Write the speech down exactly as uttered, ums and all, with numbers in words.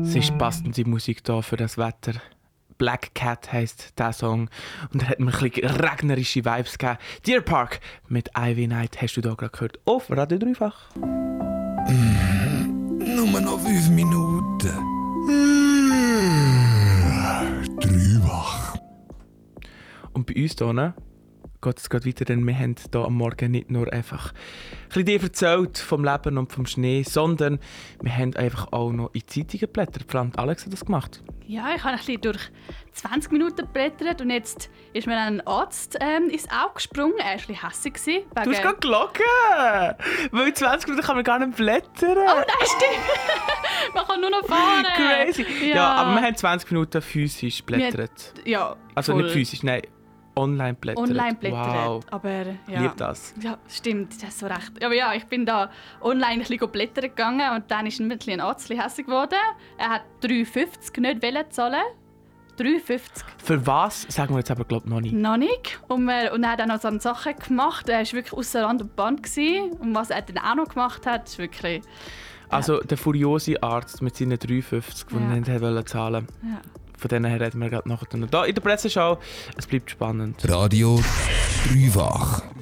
Es ist passende Musik da für das Wetter. Black Cat heisst dieser Song. Und er hat mir ein bisschen regnerische Vibes gegeben. Deer Park mit Ivy Night hast du da gerade gehört. Auf Radio Dreifach. Mm, nur noch fünf Minuten. Mm, Dreifach. Und bei uns hier ne, geht es gerade weiter, denn wir haben hier am Morgen nicht nur einfach ein bisschen dir erzählt vom Leben und vom Schnee, sondern wir haben einfach auch noch in die Zeitungen geblättert. Vor allem Alex hat das gemacht. Ja, ich habe ein bisschen durch zwanzig Minuten geblättert und jetzt ist mir ein Arzt ähm, ins Auge gesprungen. Er war ein bisschen hässig. Wegen... Du hast gerade gelogen! Weil in zwanzig Minuten kann man gar nicht blättern. Oh nein, stimmt! Man kann nur noch fahren. Crazy! Ja. Ja, aber wir haben zwanzig Minuten physisch geblättert. Ja, Also voll. nicht physisch, nein. Online blättert. Online blättert. Wow. Aber ja. Lieb das. Ja, stimmt, das ist so recht. Aber ja, ich bin da online ein bisschen blättern gegangen und dann ist ein bisschen ein Arzt hässlich geworden. Er hat drei fünfzig nicht wollen zahlen. drei fünfzig. Für was, sagen wir jetzt aber glaube noch nicht. Noch nicht. Und, wir, und er hat dann noch so Sachen gemacht. Er war wirklich ausser Rand und Band gewesen. Und was er dann auch noch gemacht hat, ist wirklich... Also der furiose Arzt mit seinen drei fünfzig, die Ja. er nicht wollte zahlen. Ja. Von denen her reden wir gerade nachher. Da in der Presseschau. Es bleibt spannend. Radio Dreifach.